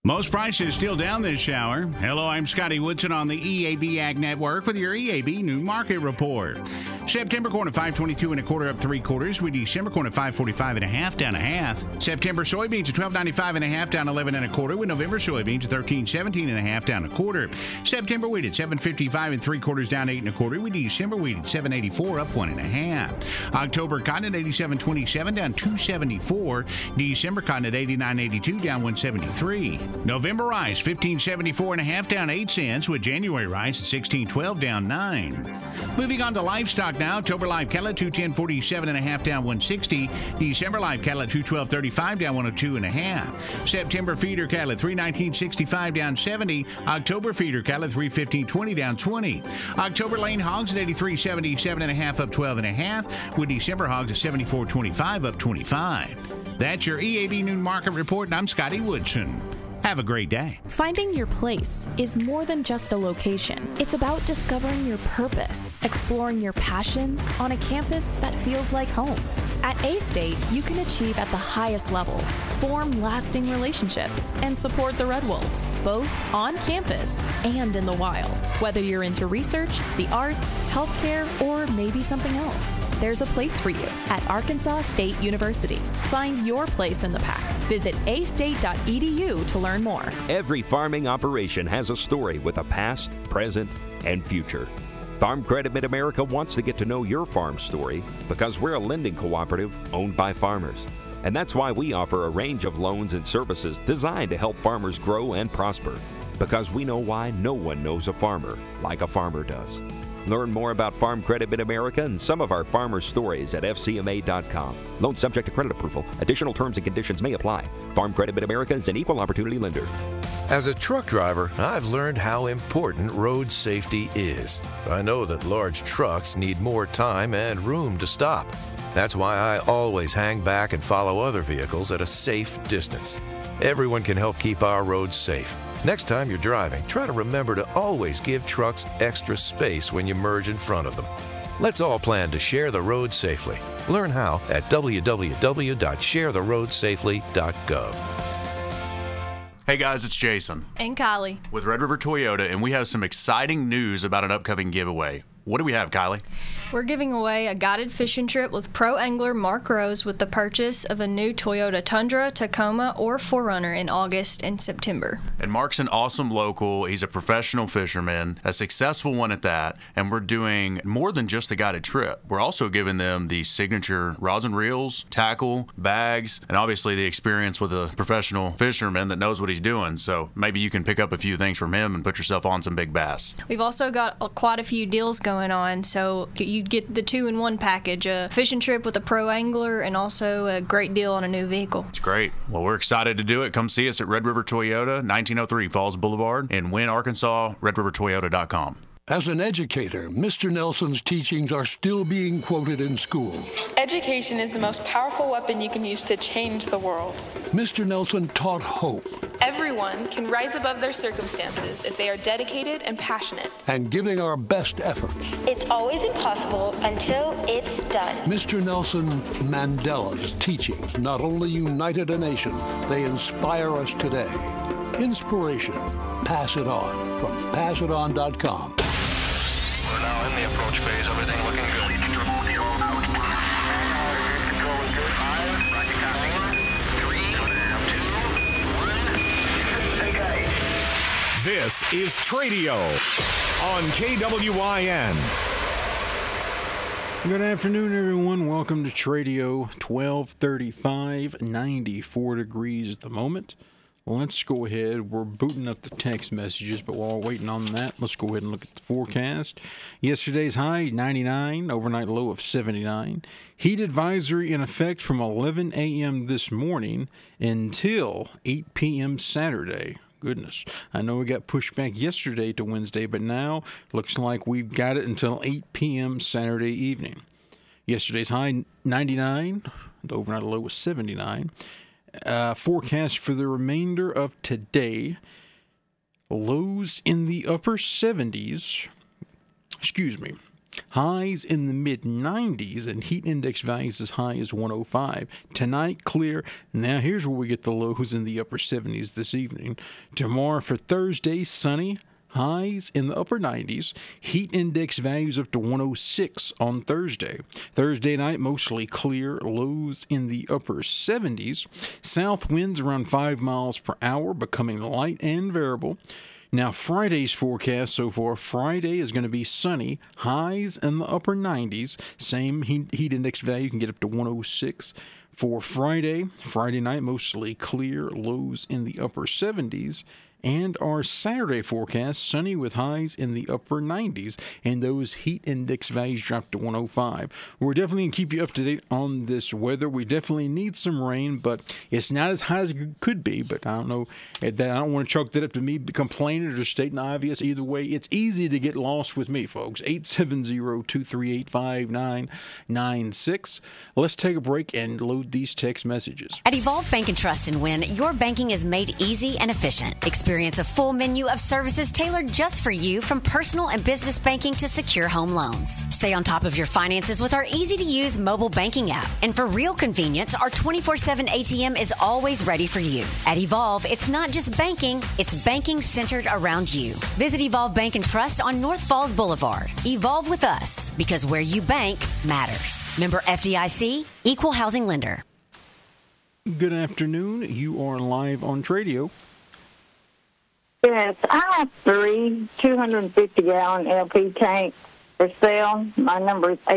Most prices still down this hour. Hello, I'm Scotty Woodson on the EAB Ag Network with your EAB New Market Report. September corn at $5.22 1/4 up 3/4. With December corn at $5.45 1/2 down 1/2. September soybeans at $12.95 1/2 down 11 1/4. With November soybeans at $13.17 1/2 down 1/4. September wheat at $7.55 3/4 down 8 1/4. With December wheat at $7.84 up 1 1/2. October cotton at $87.27 down 2.74. December cotton at $89.82 down 1.73. November rice, $15.74 1/2 down 8 cents, with January rice at $16.12 down 9. Moving on to livestock now. October live cattle at $210.47 1/2 down 160. December live cattle at $212.35 down 102 1/2. September feeder cattle at $319.65 down 70. October feeder cattle at $315.20 down 20. October lane hogs at $83.77 1/2 up 12 1/2, with December hogs at $74.25 up 25. That's your EAB Noon Market Report, and I'm Scotty Woodson. Have a great day. Finding your place is more than just a location. It's about discovering your purpose, exploring your passions on a campus that feels like home. At A-State, you can achieve at the highest levels, form lasting relationships, and support the Red Wolves, both on campus and in the wild. Whether you're into research, the arts, healthcare, or maybe something else, there's a place for you at Arkansas State University. Find your place in the pack. Visit astate.edu to learn more. Every farming operation has a story with a past, present, and future. Farm Credit Mid-America wants to get to know your farm story because we're a lending cooperative owned by farmers. And that's why we offer a range of loans and services designed to help farmers grow and prosper. Because we know why no one knows a farmer like a farmer does. Learn more about Farm Credit Mid-America and some of our farmer stories at FCMA.com. Loan subject to credit approval. Additional terms and conditions may apply. Farm Credit Mid-America is an equal opportunity lender. As a truck driver, I've learned how important road safety is. I know that large trucks need more time and room to stop. That's why I always hang back and follow other vehicles at a safe distance. Everyone can help keep our roads safe. Next time you're driving, try to remember to always give trucks extra space when you merge in front of them. Let's all plan to share the road safely. Learn how at www.sharetheroadsafely.gov. Hey guys, it's Jason and Kylie with Red River Toyota, and we have some exciting news about an upcoming giveaway. What do we have, Kylie? We're giving away a guided fishing trip with pro angler Mark Rose with the purchase of a new Toyota Tundra, Tacoma, or 4Runner in August and September. And Mark's an awesome local. He's a professional fisherman, a successful one at that, and we're doing more than just the guided trip. We're also giving them the signature rods and reels, tackle, bags, and obviously the experience with a professional fisherman that knows what he's doing. So maybe you can pick up a few things from him and put yourself on some big bass. We've also got quite a few deals going on, so you get the 2-in-1 package, a fishing trip with a pro angler and also a great deal on a new vehicle. It's great. Well, we're excited to do it. Come see us at Red River Toyota, 1903 Falls Boulevard in Wynne, Arkansas, redrivertoyota.com. As an educator, Mr. Nelson's teachings are still being quoted in schools. Education is the most powerful weapon you can use to change the world. Mr. Nelson taught hope. Everyone can rise above their circumstances if they are dedicated and passionate. And giving our best efforts. It's always impossible until it's done. Mr. Nelson Mandela's teachings not only united a nation, they inspire us today. Inspiration. Pass it on from passiton.com. We're now in the approach phase. Everything looking good. This is Tradio on KWIN. Good afternoon, everyone. Welcome to Tradio. 12:35, 94 degrees at the moment. Let's go ahead. We're booting up the text messages, but while we're waiting on that, let's go ahead and look at the forecast. Yesterday's high, 99, overnight low of 79. Heat advisory in effect from 11 a.m. this morning until 8 p.m. Saturday. Goodness. I know we got pushed back yesterday to Wednesday, but now looks like we've got it until 8 p.m. Saturday evening. Yesterday's high, 99. The overnight low was 79. Forecast for the remainder of today, lows in the upper 70s. highs in the mid-90s, and heat index values as high as 105. Tonight, clear. Now, here's where we get the lows in the upper 70s this evening. Tomorrow for Thursday, sunny. Highs in the upper 90s. Heat index values up to 106 on Thursday. Thursday night, mostly clear. Lows in the upper 70s. South winds around 5 miles per hour, becoming light and variable. Now, Friday's forecast so far, Friday is going to be sunny. Highs in the upper 90s. Same heat index value can get up to 106. For Friday night, mostly clear. Lows in the upper 70s. And our Saturday forecast, sunny with highs in the upper 90s, and those heat index values drop to 105. We're definitely going to keep you up to date on this weather. We definitely need some rain, but it's not as hot as it could be. But I don't know. I don't want to chalk that up to me complaining or stating the obvious. Either way, it's easy to get lost with me, folks. 870-238-5996. Let's take a break and load these text messages. At Evolve Bank and Trust and Win, your banking is made easy and efficient. Experience a full menu of services tailored just for you, from personal and business banking to secure home loans. Stay on top of your finances with our easy-to-use mobile banking app. And for real convenience, our 24/7 ATM is always ready for you. At Evolve, it's not just banking, it's banking centered around you. Visit Evolve Bank and Trust on North Falls Boulevard. Evolve with us, because where you bank matters. Member FDIC, Equal Housing Lender. Good afternoon. You are live on Tradio. Yes, I have 3 250-gallon LP tanks for sale. My number is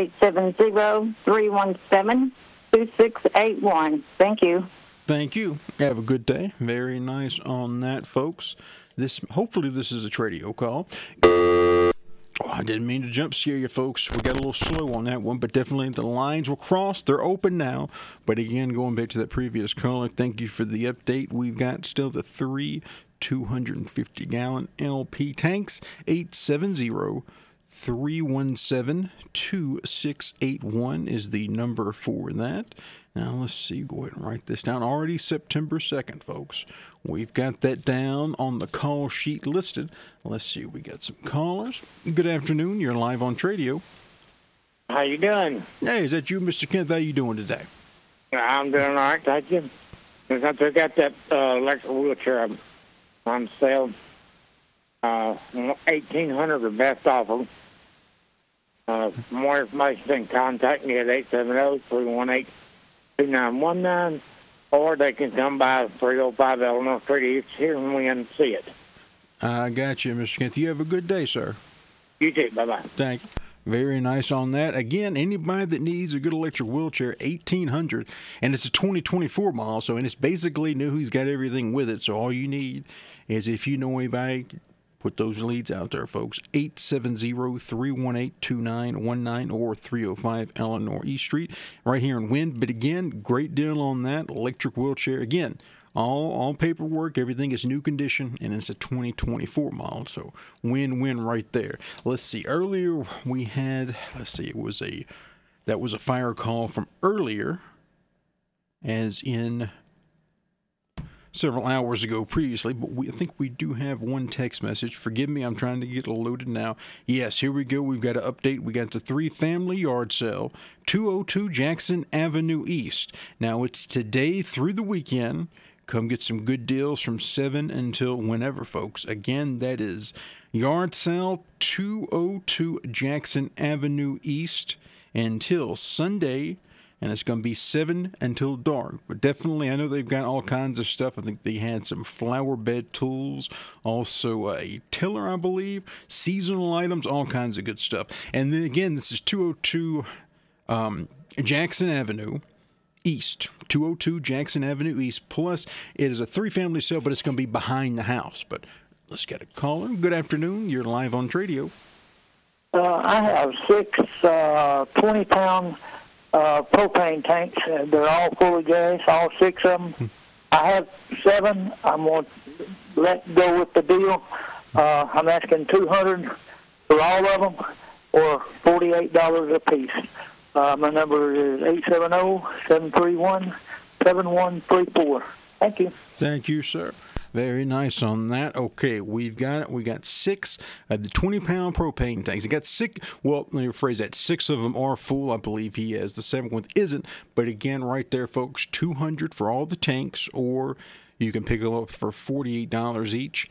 870-317-2681. Thank you. Thank you. Have a good day. Very nice on that, folks. Hopefully this is a Tradio call. Oh, I didn't mean to jump scare you, folks. We got a little slow on that one, but definitely the lines will cross. They're open now. But again, going back to that previous caller, thank you for the update. We've got still the 3 250-gallon LP tanks. 870-317-2681 is the number for that. Now, let's see. Go ahead and write this down. Already September 2nd, folks. We've got that down on the call sheet listed. Let's see. We got some callers. Good afternoon. You're live on Tradio. How you doing? Hey, is that you, Mr. Kent? How you doing today? I'm doing all right, thank you. I got that electric wheelchair on sale. 1,800 the best offer. More information, then contact me at 870-318-2919, or they can come by 305 Eleanor Street East here and we can see it. I got you, Mr. Kent. You have a good day, sir. You too. Bye-bye. Thank you. Very nice on that. Again, anybody that needs a good electric wheelchair, 1,800, and it's a 2024 model, and it's basically new. He's got everything with it, so all you need is, if you know anybody, put those leads out there, folks. 870-318-2919 or 305 Eleanor East Street, right here in Wynn. But again, great deal on that electric wheelchair. Again, all paperwork, everything is new condition, and it's a 2024 model, so win-win right there. Let's see. Earlier we had, that was a fire call from earlier, as in several hours ago previously, but I think we do have one text message. Forgive me, I'm trying to get it loaded now. Yes, here we go. We've got an update. We got the 3-family yard sale, 202 Jackson Avenue East. Now, it's today through the weekend. Come get some good deals from 7 until whenever, folks. Again, that is yard sale, 202 Jackson Avenue East until Sunday. And it's going to be 7 until dark. But definitely, I know they've got all kinds of stuff. I think they had some flower bed tools, also a tiller, I believe, seasonal items, all kinds of good stuff. And then again, this is 202 Jackson Avenue East. 202 Jackson Avenue East. Plus, it is a 3-family sale, but it's going to be behind the house. But let's get a caller. Good afternoon. You're live on Tradio. I have 6 20-pound propane tanks. They're all full of gas, all 6 of them. I have 7. I'm going to let go with the deal. I'm asking $200 for all of them, or $48 a piece. My number is 870-731-7134. Thank you. Thank you, sir. Very nice on that. Okay, we got 6 of the 20-pound propane tanks. We got 6. Well, let me rephrase that. 6 of them are full. I believe he has. The 7th one isn't. But again, right there, folks, $200 for all the tanks, or you can pick them up for $48 each.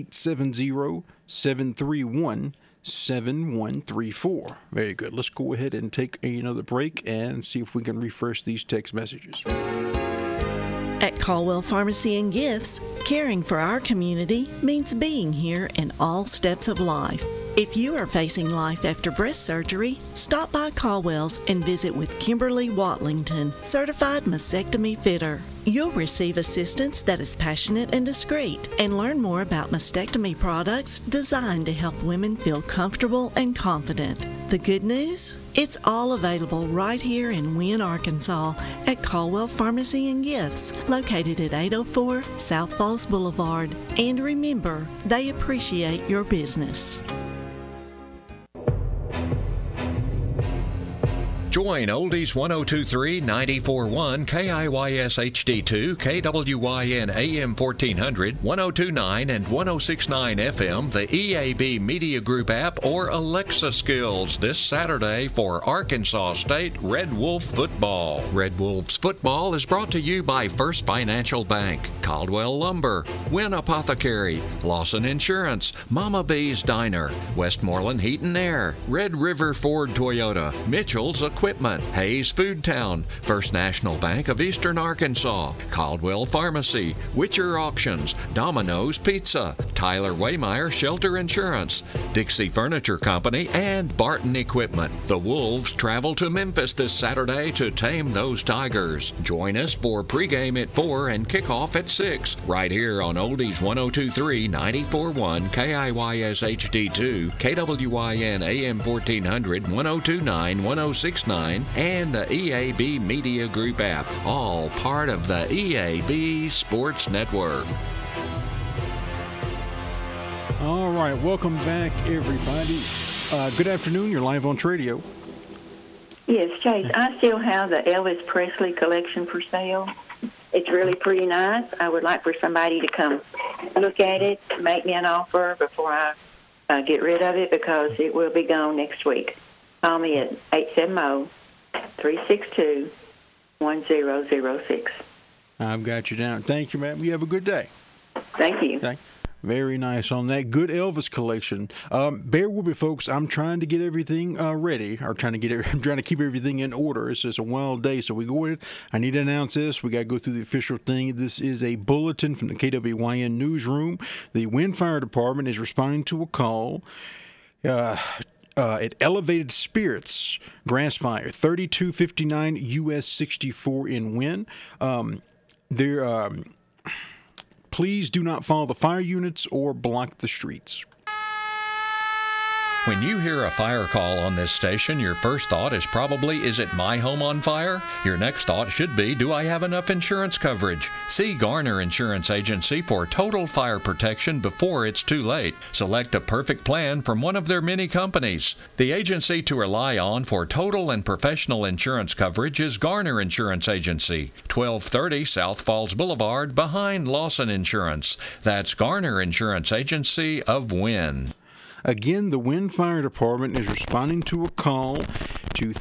870-731-7134. Very good. Let's go ahead and take another break and see if we can refresh these text messages. At Caldwell Pharmacy and Gifts, caring for our community means being here in all steps of life. If you are facing life after breast surgery, stop by Caldwell's and visit with Kimberly Watlington, certified mastectomy fitter. You'll receive assistance that is passionate and discreet, and learn more about mastectomy products designed to help women feel comfortable and confident. The good news? It's all available right here in Wynne, Arkansas at Caldwell Pharmacy and Gifts, located at 804 South Falls Boulevard. And remember, they appreciate your business. Join Oldies 102.3, 94.1, KIYS HD2, KWYN AM 1400, 102.9, and 106.9 FM, the EAB Media Group app, or Alexa skills this Saturday for Arkansas State Red Wolf football. Red Wolves football is brought to you by First Financial Bank, Caldwell Lumber, Wynn Apothecary, Lawson Insurance, Mama B's Diner, Westmoreland Heat and Air, Red River Ford Toyota, Mitchell's Equipment, Hayes Food Town, First National Bank of Eastern Arkansas, Caldwell Pharmacy, Witcher Auctions, Domino's Pizza, Tyler Waymeyer Shelter Insurance, Dixie Furniture Company, and Barton Equipment. The Wolves travel to Memphis this Saturday to tame those Tigers. Join us for pregame at 4 and kickoff at 6, right here on Oldies 102.3, 94.1, KIYS HD2, KWYN AM 1400, 102.9, 106.9, and the EAB Media Group app, all part of the EAB Sports Network. All right, welcome back, everybody. Good afternoon. You're live on Tradio. Yes, Chase, I still have the Elvis Presley collection for sale. It's really pretty nice. I would like for somebody to come look at it, make me an offer before I get rid of it, because it will be gone next week. Call me at 870-362-1006. I've got you down. Thank you, ma'am. You have a good day. Thank you. Very nice on that. Good Elvis collection. Bear with me, folks. I'm trying to get everything ready. I'm trying to keep everything in order. It's just a wild day, so we go ahead. I need to announce this. We got to go through the official thing. This is a bulletin from the KWYN newsroom. The Wynne Fire Department is responding to a call. At Elevated Spirits Grass Fire, 3259 US 64 in Wynne. Please do not follow the fire units or block the streets. When you hear a fire call on this station, your first thought is probably, is it my home on fire? Your next thought should be, do I have enough insurance coverage? See Garner Insurance Agency for total fire protection before it's too late. Select a perfect plan from one of their many companies. The agency to rely on for total and professional insurance coverage is Garner Insurance Agency, 1230 South Falls Boulevard, behind Lawson Insurance. That's Garner Insurance Agency of Wynne. Again, the Wynne Fire Department is responding to a call to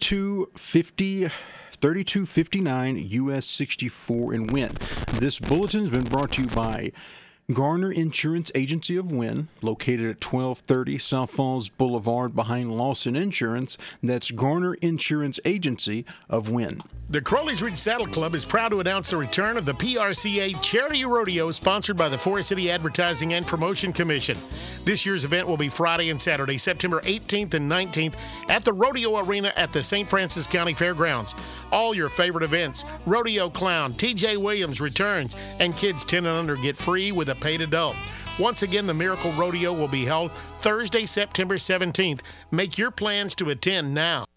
3259 US 64 in Wynne. This bulletin has been brought to you by Garner Insurance Agency of Wynne, located at 1230 South Falls Boulevard behind Lawson Insurance. That's Garner Insurance Agency of Wynne. The Crowley's Ridge Saddle Club is proud to announce the return of the PRCA Charity Rodeo, sponsored by the Forest City Advertising and Promotion Commission. This year's event will be Friday and Saturday, September 18th and 19th at the Rodeo Arena at the St. Francis County Fairgrounds. All your favorite events, Rodeo Clown, TJ Williams returns, and kids 10 and under get free with a paid adult. Once again, the Miracle Rodeo will be held Thursday, September 17th. Make your plans to attend now.